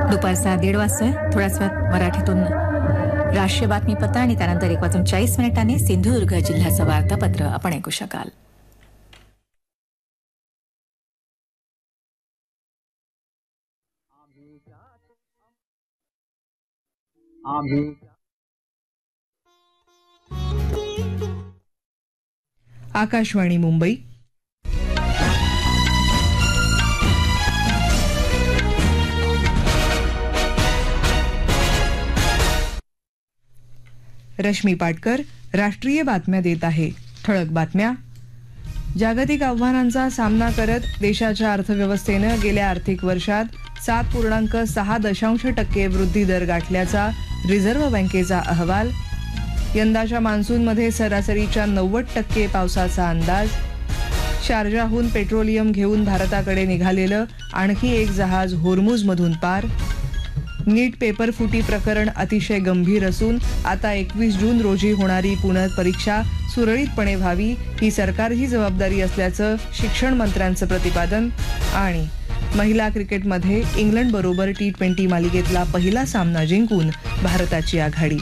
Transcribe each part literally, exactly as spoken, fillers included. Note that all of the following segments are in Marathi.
दुपारचा दीड वाजतोय. थोड्याच वेळात मराठीतून राष्ट्रीय बातमीपत्र आणि त्यानंतर एक वाजून चाळीस मिनिटांनी सिंधुदुर्ग जिल्ह्याचं वार्तापत्र आपण ऐकू शकाल. आकाशवाणी मुंबई. रश्मी पाटकर राष्ट्रीय बातम्या देत आहे. ठळक बातम्या. जागतिक आव्हानांचा सामना करत देशाच्या अर्थव्यवस्थेनं गेल्या आर्थिक वर्षात सात पूर्णांक सहा दशांश टक्के वृद्धी दर गाठल्याचा रिझर्व्ह बँकेचा अहवाल. यंदाच्या मान्सूनमध्ये सरासरीच्या नव्वद टक्के पावसाचा अंदाज. शारजाहून पेट्रोलियम घेऊन भारताकडे निघालेलं आणखी एक जहाज होर्मुझमधून पार. नीट पेपर फुटी प्रकरण अतिशय गंभीर असून आता एकवीस जून रोजी होणारी पुनर्परीक्षा सुरळीतपणे व्हावी ही सरकारची जबाबदारी असल्याचं शिक्षण मंत्र्यांचं प्रतिपादन. आणि महिला क्रिकेटमध्ये इंग्लंडबरोबर टी ट्वेंटी मालिकेतला पहिला सामना जिंकून भारताची आघाडी.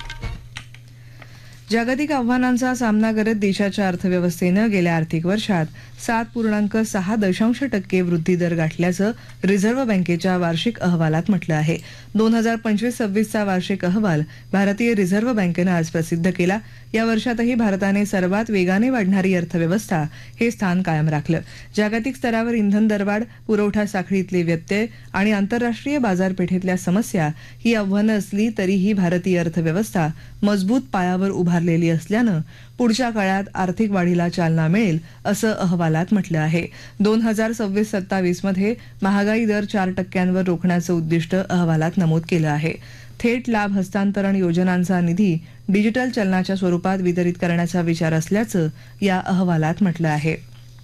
जागतिक आव्हानांचा सामना करत देशाच्या अर्थव्यवस्थेनं गेल्या आर्थिक वर्षात सात पूर्णांक सहा दशांश टक्के वृद्धी दर गाठल्याचं रिझर्व्ह बँकेच्या वार्षिक अहवालात म्हटलं आहे. दोन हजार पंचवीस सव्वीसचा वार्षिक अहवाल भारतीय रिझर्व्ह बँकेनं आज प्रसिद्ध केला. या वर्षातही भारताने सर्वात वेगाने वाढणारी अर्थव्यवस्था हे स्थान कायम राखलं. जागतिक स्तरावर इंधन दरवाढ, पुरवठा साखळीतले व्यत्यय आणि आंतरराष्ट्रीय बाजारपेठेतल्या समस्या ही आव्हानं असली तरीही भारतीय अर्थव्यवस्था मजबूत पायावर उभारलेली असल्यानं पुढच्या काळात आर्थिक वाढीला चालना मिळेल असं अहवालात म्हटलं आहे. दोन हजार सव्वीस सत्तावीस मध्ये महागाई दर चार टक्क्यांवर रोखण्याचं उद्दिष्ट अहवालात नमूद केलं आहे. थेट लाभ हस्तांतरण योजनांचा निधी डिजिटल चलनाच्या स्वरूपात वितरित करण्याचा विचार असल्याचं या अहवालात म्हटलं आहे.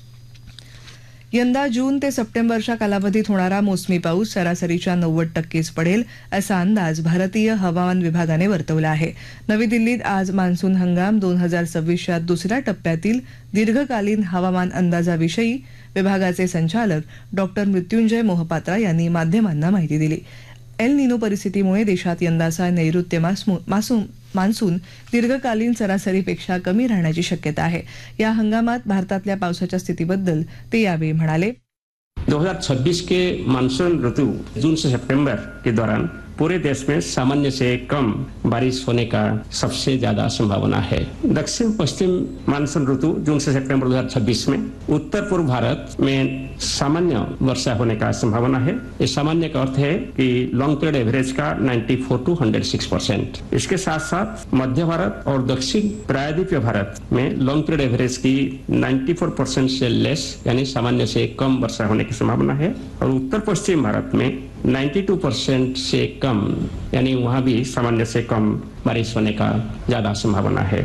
यंदा जून ते सप्टेंबरच्या कालावधीत होणारा मोसमी पाऊस सरासरीच्या नव्वद टक्केच पडेल असा अंदाज भारतीय हवामान विभागाने वर्तवला आहे. नवी दिल्लीत आज मान्सून हंगाम दोन हजार सव्वीसच्या दुसऱ्या टप्प्यातील दीर्घकालीन हवामान अंदाजाविषयी विभागाचे संचालक डॉक्टर मृत्युंजय मोहपात्रा यांनी माध्यमांना माहिती दिली. एल निनो परिस्थितीमुळे देशात यंदाचा नैऋत्य मान्सून मान्सून दीर्घकालीन सरासरीपेक्षा कमी राहण्याची शक्यता आहे. या हंगामात भारतातल्या पावसाच्या स्थितीबद्दल ते यावेळी म्हणाले. दो हजार छब्बीस के मानसून ऋतु जून से सितंबर के दौरान पूरे देश में सामान्य से कम बारिश होने का सबसे ज्यादा संभावना है. दक्षिण पश्चिम मानसून ऋतु जून से सितंबर दो हजार छब्बीस में उत्तर पूर्व भारत में सामान्य वर्षा होने का संभावना है. इस सामान्य का अर्थ है कि लॉन्ग पीरियड एवरेज का चौरानवे टू एक सौ छह परसेंट. इसके साथ साथ मध्य भारत और दक्षिण प्रायद्वीपीय भारत में लॉन्ग पीरियड एवरेज की चौरानवे परसेंट से लेस यानी सामान्य से कम वर्षा होने की संभावना है. और उत्तर पश्चिम भारत में बानवे परसेंट से कम यानी वहां भी सामान्य से कम बारिश होने का ज्यादा संभावना है.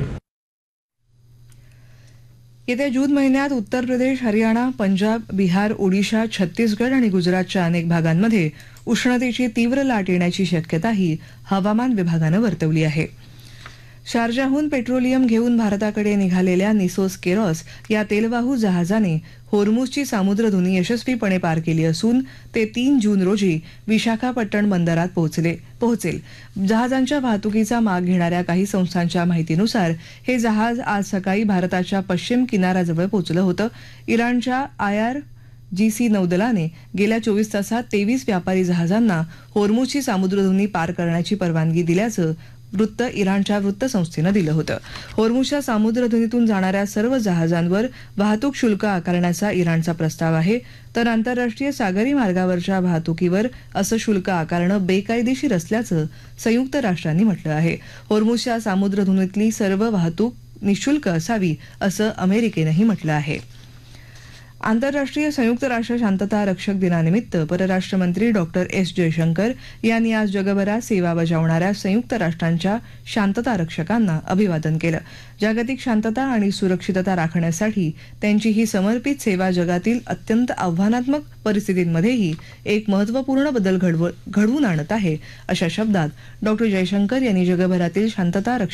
येत्या जून महिन्यात उत्तर प्रदेश, हरियाणा, पंजाब, बिहार, ओडिशा, छत्तीसगड आणि गुजरातच्या अनेक भागांमध्ये उष्णतेची तीव्र लाट येण्याची शक्यताही हवामान विभागानं वर्तवली आहे. शारजाहून पेट्रोलियम घेऊन भारताकडे निघालेल्या निसोस केरॉस या तेलवाहू जहाजाने होर्मुझची सामुद्रधुनी यशस्वीपणे पार केली असून ते तीन जून रोजी विशाखापट्टणम बंदरात पोहोचले पोहोचेल. जहाजांच्या वाहतुकीचा माग घेणाऱ्या काही संस्थांच्या माहितीनुसार हे जहाज आज सकाळी भारताच्या पश्चिम किनाऱ्याजवळ पोहोचलं होतं. इराणच्या आय आर जी सी नौदलाने गेल्या चोवीस तासात तेवीस व्यापारी जहाजांना होर्मुझची सामुद्रधुनी पार करण्याची परवानगी दिल्याचं वृत्त इराणच्या वृत्तसंस्थेनं दिलं होतं. होर्मुझच्या सामुद्रधुनीतून जाणाऱ्या सर्व जहाजांवर वाहतूक शुल्क आकारण्याचा इराणचा प्रस्ताव आहे. तर आंतरराष्ट्रीय सागरी मार्गावरच्या वाहतुकीवर असं शुल्क आकारणं बेकायदेशीर असल्याचं संयुक्त राष्ट्रांनी म्हटलं आहे. होर्मुझच्या सामुद्रधुनीतली सर्व वाहतूक निःशुल्क असावी असं अमेरिकेनंही म्हटलं आहे. आंतरराष्ट्रीय संयुक्त राष्ट्र शांतता रक्षक दिनानिमित्त परराष्ट्र मंत्री डॉक्टर एस जयशंकर यांनी आज जगभरात सेवा बजावणाऱ्या संयुक्त राष्ट्रांच्या शांतता रक्षकांना अभिवादन केलं. जागतिक शांतता आणि सुरक्षितता राखण्यासाठी त्यांची ही समर्पित सेवा जगातील अत्यंत आव्हानात्मक परिस्थितींमध्येही एक महत्त्वपूर्ण बदल घडवून आणत आहे अशा शब्दात डॉक्टर जयशंकर यांनी जगभरातील शांतता